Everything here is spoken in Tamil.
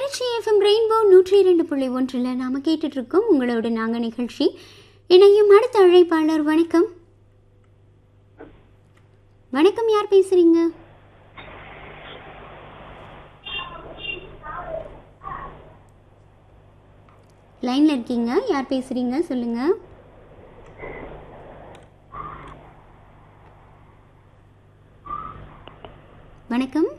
திருச்சி எஃப்எம் ரெயின்போ 102.1 நாம கேட்டுட்டு இருக்கோம் உங்களோட நாங்க நிகழ்ச்சி. இணையும் அடுத்த அழைப்பாளர். வணக்கம். வணக்கம், யார் பேசுறீங்க? லைன்ல இருக்கீங்க, யார் பேசுறீங்க சொல்லுங்க. வணக்கம்.